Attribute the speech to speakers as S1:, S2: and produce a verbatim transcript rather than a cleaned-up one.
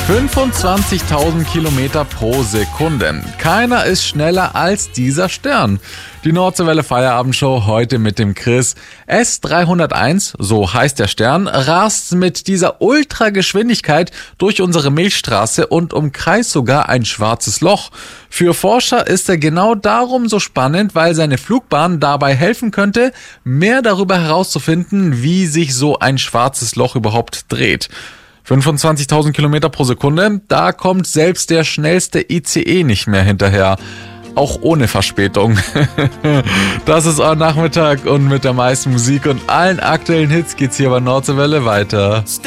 S1: fünfundzwanzigtausend Kilometer pro Sekunde. Keiner ist schneller als dieser Stern. Die Nordseewelle Feierabendshow heute mit dem Chris. S dreihunderteins, so heißt der Stern, rast mit dieser Ultrageschwindigkeit durch unsere Milchstraße und umkreist sogar ein schwarzes Loch. Für Forscher ist er genau darum so spannend, weil seine Flugbahn dabei helfen könnte, mehr darüber herauszufinden, wie sich so ein schwarzes Loch überhaupt dreht. fünfundzwanzigtausend Kilometer pro Sekunde, da kommt selbst der schnellste I C E nicht mehr hinterher. Auch ohne Verspätung. Das ist euer Nachmittag und mit der meisten Musik und allen aktuellen Hits geht's hier bei Nordseewelle weiter.